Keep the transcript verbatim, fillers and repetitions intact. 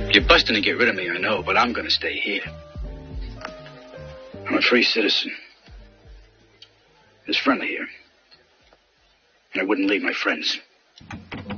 You're busting to get rid of me, I know, but I'm gonna stay here. I'm a free citizen. It's friendly here. And I wouldn't leave my friends.